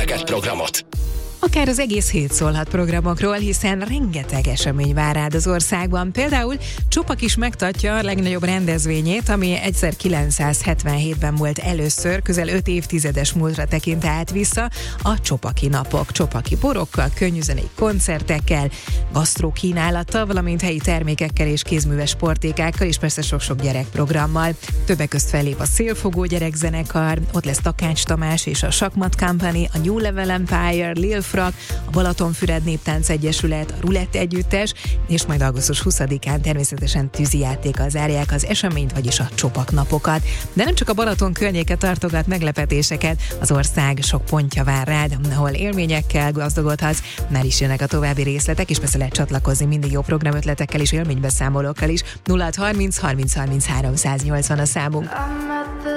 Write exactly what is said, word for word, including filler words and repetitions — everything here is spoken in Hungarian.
neked programot. Akár az egész hét szólhat programokról, hiszen rengeteg esemény vár rád az országban. Például Csopak is megtartja a legnagyobb rendezvényét, ami ezerkilencszázhetvenhétben volt először, közel öt évtizedes múltra tekint át vissza, a Csopaki napok. Csopaki borokkal, könnyűzenei koncertekkel, gasztrokínálattal, valamint helyi termékekkel és kézműves sportékákkal, és persze sok-sok gyerekprogrammal. Többek közt fellép a Szélfogó gyerekzenekar, ott lesz Takács Tamás és a Sakmat Company, a New Level Empire, Lil Frak, a Balatonfüred Néptánc Egyesület, a Rulett Együttes, és majd augusztus huszadikán természetesen tűzijátékkal zárják az eseményt, vagyis a Csopak napokat. De nem csak a Balaton környéke tartogat meglepetéseket, az ország sok pontja vár rád, ahol élményekkel gazdagodhatsz, már is jönnek a további részletek, és persze lehet csatlakozni mindig jó programötletekkel és élménybeszámolókkal is. nulla harminc harminc harminc háromszáznyolcvan a számunk.